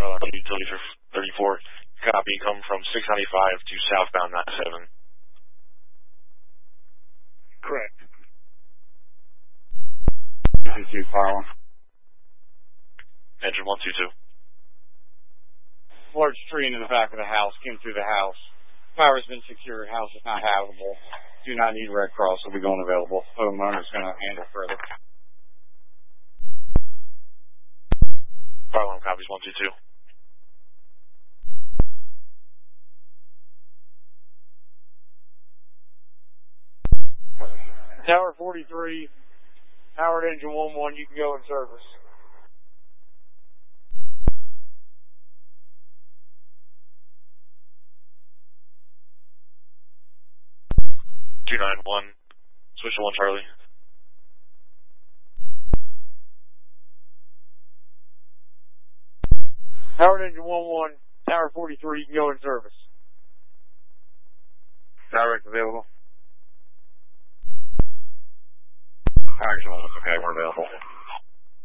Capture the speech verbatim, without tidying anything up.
Uh, utility for thirty-four. Copy. Come from six ninety-five to southbound ninety-seven. Correct. two fire one. Engine one two two. Large tree in the back of the house came through the house. Power has been secured. House is not habitable. Do not need Red Cross. Will be going available. Homeowner is going to handle further. Fire alarm copies one two two. Tower forty-three, Howard engine one one, you can go in service. two nine one, switch to one Charlie. Howard engine one one, Tower forty-three, you can go in service. Direct available. Howard engine one one, okay, we're available.